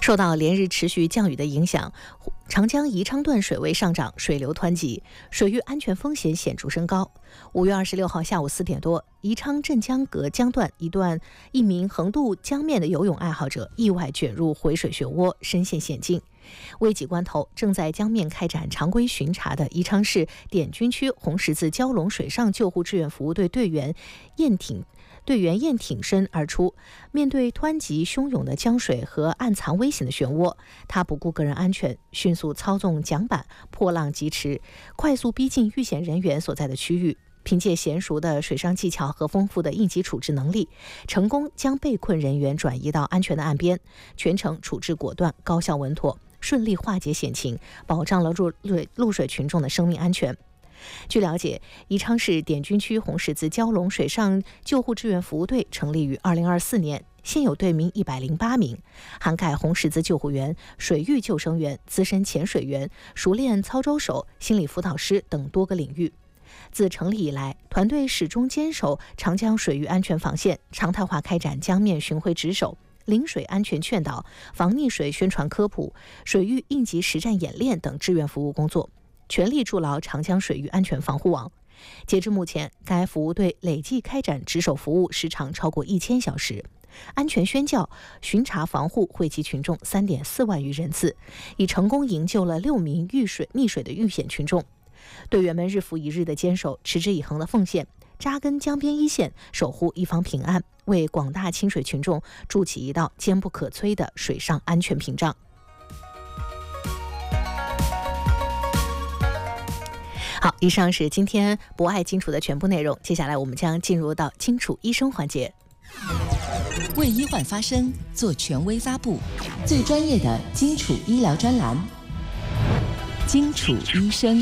受到连日持续降雨的影响，长江宜昌段水位上涨，水流湍急，水域安全风险显著升高。5月26号下午4点多，宜昌镇江阁江段一名横渡江面的游泳爱好者意外卷入回水漩涡，身陷险境。危急关头，正在江面开展常规巡查的宜昌市滇军区红十字蛟龙水上救护志愿服务队队员燕挺身而出，面对湍急汹涌的江水和暗藏危险的漩涡，他不顾个人安全，迅速操纵桨板破浪疾驰，快速逼近遇险人员所在的区域。凭借娴熟的水上技巧和丰富的应急处置能力，成功将被困人员转移到安全的岸边，全程处置果断、高效稳妥，顺利化解险情，保障了陆水群众的生命安全。据了解，宜昌市滇军区红十字蛟龙水上救护志愿服务队成立于2024年，现有队名108名，涵盖红十字救护员、水域救生员、资深潜水员、熟练操舟手、心理辅导师等多个领域。自成立以来，团队始终坚守长江水域安全防线，常态化开展江面巡回值守、临水安全劝导、防溺水宣传科普、水域应急实战演练等志愿服务工作，全力筑牢长江水域安全防护网。截至目前，该服务队累计开展值守服务时长超过1000小时，安全宣教、巡查防护惠及群众3.4万余人次，已成功营救了6名溺水的遇险群众。队员们日复一日的坚守，持之以恒的奉献，扎根江边一线，守护一方平安，为广大亲水群众筑起一道坚不可摧的水上安全屏障。好，以上是今天博爱金楚的全部内容，接下来我们将进入到金楚医生环节。 为医患发声，做权威发布，最专业的金楚医疗专栏，金楚医生。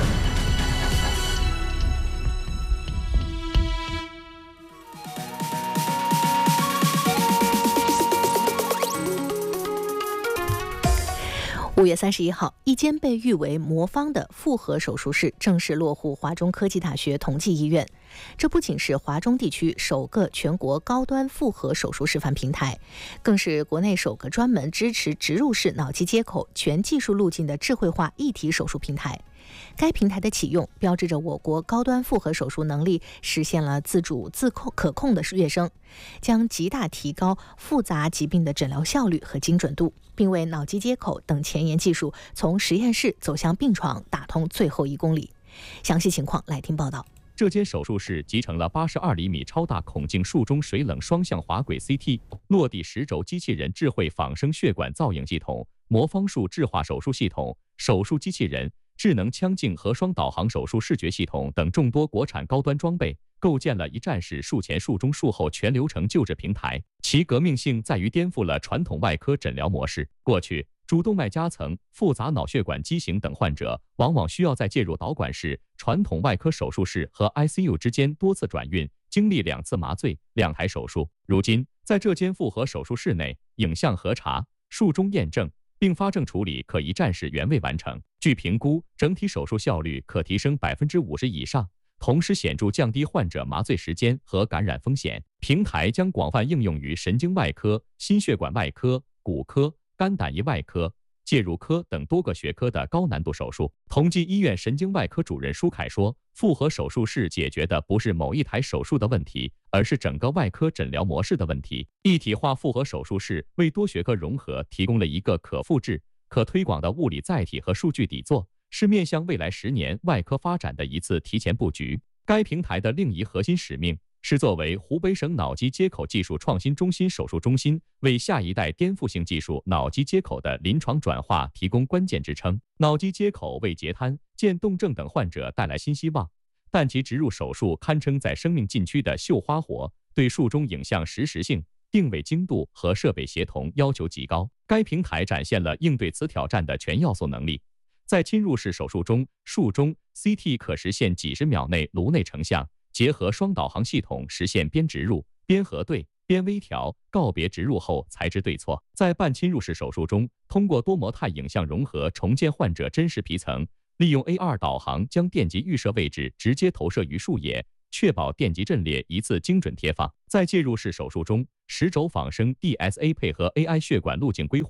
5月31号，一间被誉为魔方的复合手术室正式落户华中科技大学同济医院。这不仅是华中地区首个全国高端复合手术示范平台，更是国内首个专门支持植入式脑机接口全技术路径的智慧化一体手术平台。该平台的启用，标志着我国高端复合手术能力实现了自主可控的跃升，将极大提高复杂疾病的诊疗效率和精准度，并为脑机接口等前沿技术从实验室走向病床打通最后1公里。详细情况来听报道。 这间手术室集成了82厘米超大孔径术中水冷双向滑轨 CT、落地10轴机器人智慧仿生血管造影系统、魔方术智化手术系统、手术机器人、智能腔镜和双导航手术视觉系统等众多国产高端装备，构建了一站式术前、术中、术后全流程救治平台。其革命性在于颠覆了传统外科诊疗模式。过去，主动脉夹层、复杂脑血管畸形等患者往往需要在介入导管室、传统外科手术室和 ICU 之间多次转运，经历2次麻醉、2台手术。如今，在这间复合手术室内，影像核查、术中验证、并发症处理可一站式原位完成。据评估，整体手术效率可提升50%以上，同时显著降低患者麻醉时间和感染风险。平台将广泛应用于神经外科、心血管外科、骨科、肝胆胰外科、介入科等多个学科的高难度手术。同济医院神经外科主任舒凯说，复合手术室解决的不是某一台手术的问题，而是整个外科诊疗模式的问题。一体化复合手术室为多学科融合提供了一个可复制、可推广的物理载体和数据底座，是面向未来10年外科发展的一次提前布局。该平台的另一核心使命是作为湖北省脑机接口技术创新中心手术中心，为下一代颠覆性技术脑机接口的临床转化提供关键支撑。脑机接口为截瘫、渐冻症等患者带来新希望，但其植入手术堪称在生命禁区的绣花活，对术中影像实时性、定位精度和设备协同要求极高。该平台展现了应对此挑战的全要素能力。在侵入式手术中，术中 CT 可实现几十秒内颅内成像，结合双导航系统实现边植入、边核对、边微调，告别植入后才知对错。在半侵入式手术中，通过多模态影像融合重建患者真实皮层，利用 AR 导航将电极预设位置直接投射于术野，确保电极阵列一次精准贴放。在介入式手术中，10轴仿生 DSA 配合 AI 血管路径规划，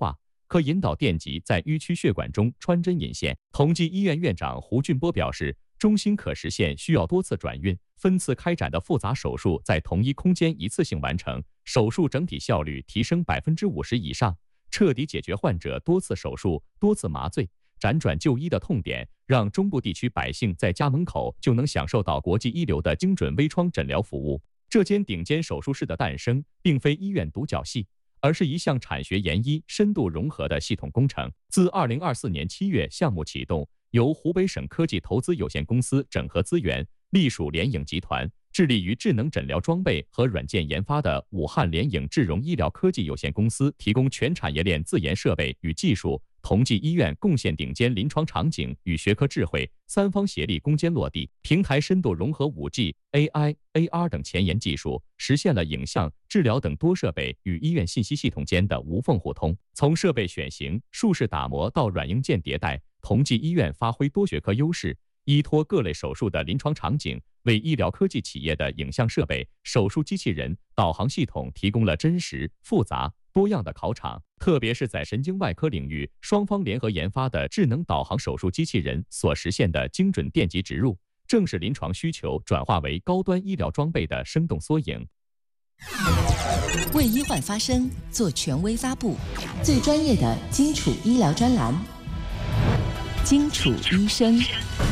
可引导电极在淤区血管中穿针引线。同济医院院长胡俊波表示，中心可实现需要多次转运、分次开展的复杂手术在同一空间一次性完成，手术整体效率提升50%以上，彻底解决患者多次手术、多次麻醉、辗转就医的痛点，让中部地区百姓在家门口就能享受到国际一流的精准微创诊疗服务。这间顶尖手术室的诞生，并非医院独角戏，而是一项产学研医、深度融合的系统工程。自2024年7月项目启动，由湖北省科技投资有限公司整合资源，隶属联影集团，致力于智能诊疗装备和软件研发的武汉联影智融医疗科技有限公司提供全产业链自研设备与技术，同济医院贡献顶尖临床场景与学科智慧，三方协力攻坚落地，平台深度融合 5G、AI、AR 等前沿技术，实现了影像、治疗等多设备与医院信息系统间的无缝互通。从设备选型、术式打磨到软硬件迭代，同济医院发挥多学科优势，依托各类手术的临床场景，为医疗科技企业的影像设备、手术机器人、导航系统提供了真实、复杂、多样的考场。特别是在神经外科领域，双方联合研发的智能导航手术机器人所实现的精准电极植入，正是临床需求转化为高端医疗装备的生动缩影。 为医患发声，做权威发布，最专业的基础医疗专栏，基础医生。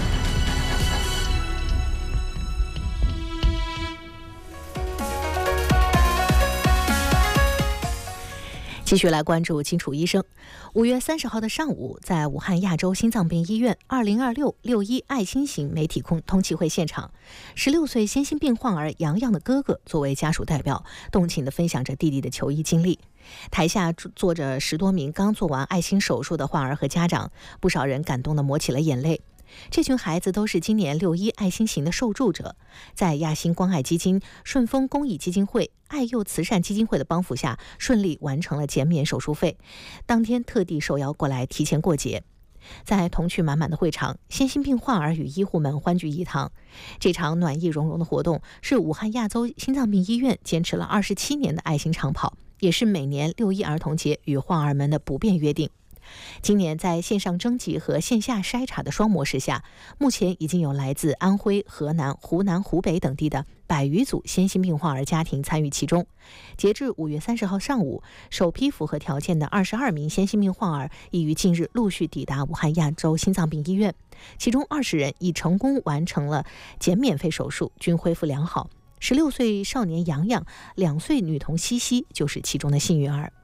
继续来关注基础医生。5月30号的上午，在武汉亚洲心脏病医院20266·1爱心型媒体通气会现场，16岁先心病患儿洋洋的哥哥作为家属代表，动情地分享着弟弟的求医经历。台下坐着10多名刚做完爱心手术的患儿和家长，不少人感动地抹起了眼泪。这群孩子都是今年6·1爱心型的受助者，在亚心关爱基金、顺丰公益基金会、爱幼慈善基金会的帮扶下，顺利完成了减免手术费。当天特地受邀过来提前过节。在童趣满满的会场，先心病患儿与医护们欢聚一堂。这场暖意融融的活动是武汉亚洲心脏病医院坚持了27年的爱心长跑，也是每年6·1儿童节与患儿们的不变约定。今年在线上征集和线下筛查的双模式下，目前已经有来自安徽、河南、湖南、湖北等地的100余组先心病患儿家庭参与其中。截至5月30号上午，首批符合条件的22名先心病患儿已于近日陆续抵达武汉亚洲心脏病医院，其中20人已成功完成了减免费手术，均恢复良好。16岁少年洋洋、2岁女童西西就是其中的幸运儿。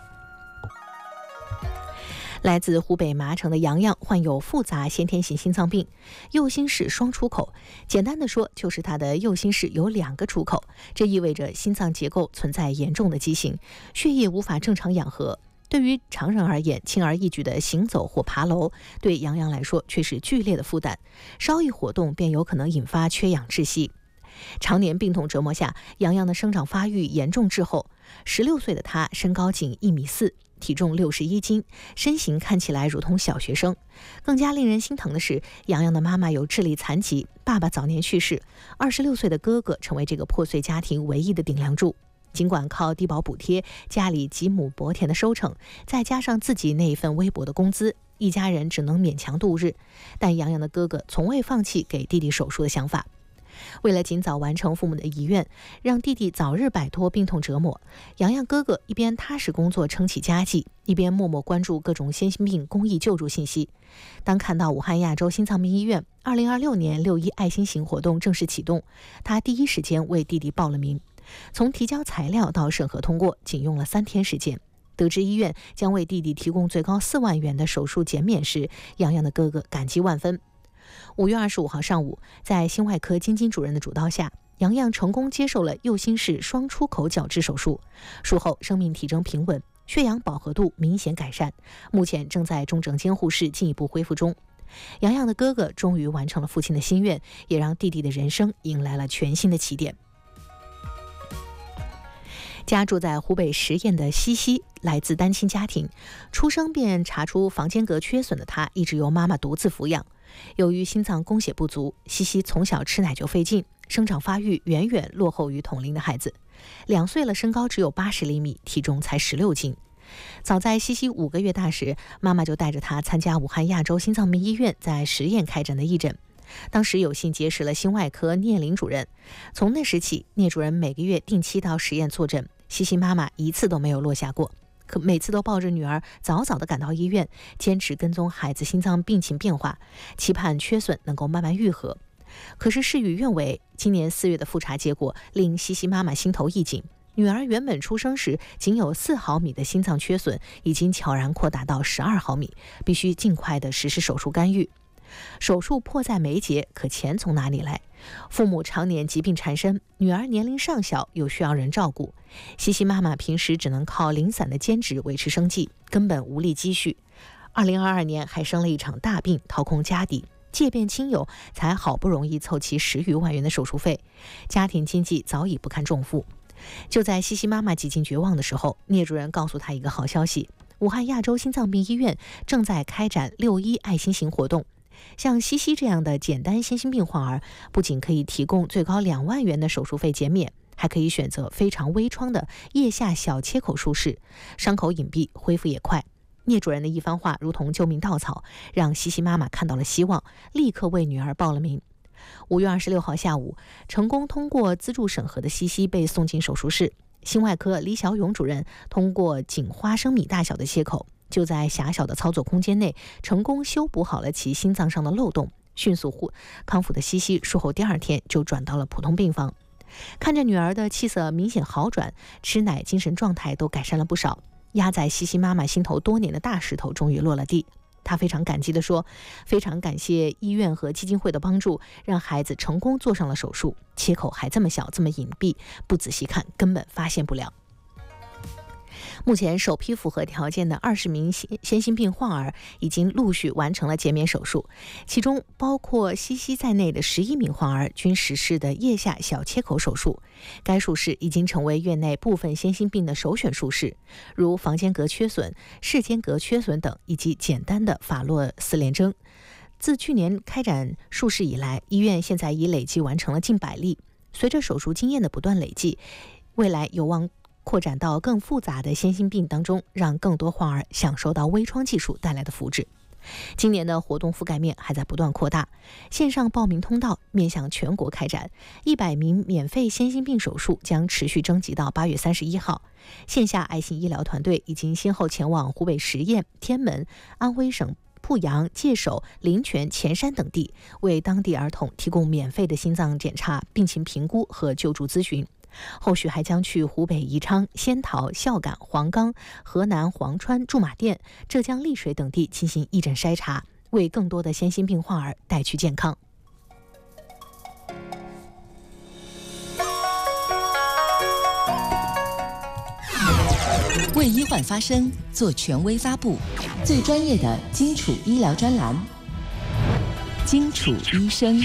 来自湖北麻城的洋洋患有复杂先天性心脏病，右心室双出口。简单的说，就是他的右心室有2个出口，这意味着心脏结构存在严重的畸形，血液无法正常养合。对于常人而言，轻而易举的行走或爬楼，对洋洋来说却是剧烈的负担，稍一活动便有可能引发缺氧窒息。常年病痛折磨下，洋洋的生长发育严重滞后。16岁的他身高仅1.4米，体重61斤，身形看起来如同小学生。更加令人心疼的是，洋洋的妈妈有智力残疾，爸爸早年去世，26岁的哥哥成为这个破碎家庭唯一的顶梁柱。尽管靠低保补贴、家里几亩薄田的收成，再加上自己那一份微薄的工资，一家人只能勉强度日。但洋洋的哥哥从未放弃给弟弟手术的想法。为了尽早完成父母的遗愿，让弟弟早日摆脱病痛折磨，洋洋哥哥一边踏实工作撑起家计，一边默默关注各种先心病公益救助信息。当看到武汉亚洲心脏病医院2026年6·1爱心型活动正式启动，他第一时间为弟弟报了名。从提交材料到审核通过，仅用了3天时间。得知医院将为弟弟提供最高4万元的手术减免时，洋洋的哥哥感激万分。5月25号上午，在心外科金主任的主导下，洋洋成功接受了右心室双出口矫治手术。术后生命体征平稳，血氧饱和度明显改善，目前正在重症监护室进一步恢复中。洋洋的哥哥终于完成了父亲的心愿，也让弟弟的人生迎来了全新的起点。家住在湖北十堰的西西来自单亲家庭，出生便查出房间隔缺损的他一直由妈妈独自抚养。由于心脏供血不足，西西从小吃奶就费劲，生长发育远远落后于同龄的孩子。2岁了，身高只有80厘米，体重才16斤。 早在西西5个月大时，妈妈就带着她参加武汉亚洲心脏病医院在实验开展的义诊。当时有幸结识了心外科聂林主任，从那时起，聂主任每个月定期到实验坐诊，西西妈妈一次都没有落下过。可每次都抱着女儿早早地赶到医院，坚持跟踪孩子心脏病情变化，期盼缺损能够慢慢愈合。可是事与愿违，今年4月的复查结果令西西妈妈心头一紧，女儿原本出生时仅有4毫米的心脏缺损，已经悄然扩大到12毫米，必须尽快地实施手术干预。手术迫在眉睫，可钱从哪里来？父母常年疾病缠身，女儿年龄尚小，又需要人照顾，西西妈妈平时只能靠零散的兼职维持生计，根本无力积蓄。2022年还生了一场大病，掏空家底，借遍亲友，才好不容易凑齐10余万元的手术费，家庭经济早已不堪重负。就在西西妈妈几近绝望的时候，聂主任告诉她一个好消息：武汉亚洲心脏病医院正在开展6·1爱心型活动。像西西这样的简单先心病患儿，不仅可以提供最高2万元的手术费减免，还可以选择非常微创的腋下小切口术式，伤口隐蔽，恢复也快。聂主任的一番话如同救命稻草，让西西妈妈看到了希望，立刻为女儿报了名。5月26号下午，成功通过资助审核的西西被送进手术室，心外科李小勇主任通过仅花生米大小的切口，就在狭小的操作空间内成功修补好了其心脏上的漏洞，迅速康复的西西术后第2天就转到了普通病房。看着女儿的气色明显好转，吃奶、精神状态都改善了不少，压在西西妈妈心头多年的大石头终于落了地。她非常感激地说：“非常感谢医院和基金会的帮助，让孩子成功做上了手术，切口还这么小，这么隐蔽，不仔细看根本发现不了。”目前首批符合条件的20名先心病患儿已经陆续完成了减免手术，其中包括西西在内的11名患儿均实施的腋下小切口手术。该术式已经成为院内部分先心病的首选术式，如房间隔缺损、室间隔缺损等，以及简单的法洛4联征。自去年开展术式以来，医院现在已累计完成了近100例。随着手术经验的不断累计，未来有望扩展到更复杂的先心病当中，让更多患儿享受到微创技术带来的福祉。今年的活动覆盖面还在不断扩大，线上报名通道面向全国开展，100名免费先心病手术将持续征集到8月31号。线下爱心医疗团队已经先后前往湖北十堰、天门、安徽省濮阳、界首、临泉、潜山等地，为当地儿童提供免费的心脏检查、病情评估和救助咨询。后续还将去湖北宜昌、仙桃、孝感、黄冈、河南黄川、驻马店、浙江丽水等地进行义诊筛查，为更多的先心病患儿带去健康。 为医患发声，做权威发布，最专业的基础医疗专栏，基础医生。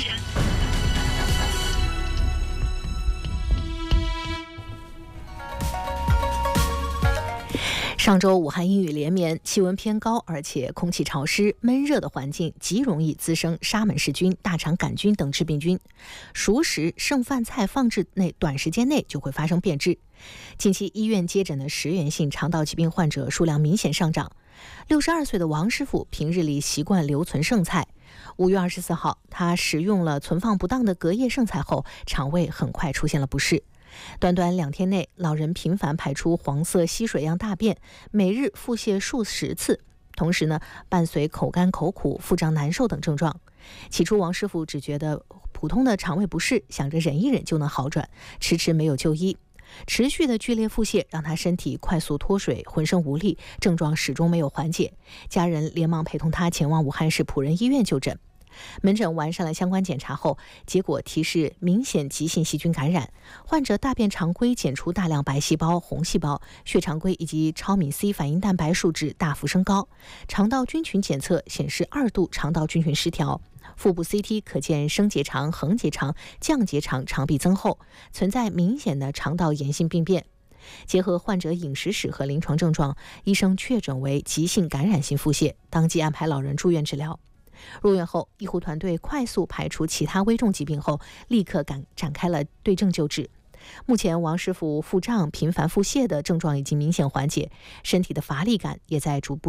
上周武汉阴雨连绵，气温偏高，而且空气潮湿闷热的环境极容易滋生沙门氏菌、大肠杆菌等致病菌，熟食剩饭菜放置内短时间内就会发生变质。近期医院接诊的食源性肠道疾病患者数量明显上涨。62岁的王师傅平日里习惯留存剩菜，5月24号，他食用了存放不当的隔夜剩菜后，肠胃很快出现了不适。短短2天内，老人频繁排出黄色稀水样大便，每日腹泻数十次，同时呢，伴随口干口苦、腹胀难受等症状。起初，王师傅只觉得普通的肠胃不适，想着忍一忍就能好转，迟迟没有就医。持续的剧烈腹泻让他身体快速脱水，浑身无力，症状始终没有缓解。家人连忙陪同他前往武汉市普仁医院就诊。门诊完善了相关检查后，结果提示明显急性细菌感染，患者大便常规检出大量白细胞、红细胞，血常规以及超敏 C 反应蛋白数值大幅升高，肠道菌群检测显示2度肠道菌群失调，腹部 CT 可见升结肠、横结肠、降结肠肠壁增厚，存在明显的肠道炎性病变。结合患者饮食史和临床症状，医生确诊为急性感染性腹泻，当即安排老人住院治疗。入院后，医护团队快速排除其他危重疾病后，立刻展开了对症救治。 目前王师傅腹胀、频繁腹泻的症状已经明显缓解，身体的乏力感也在逐步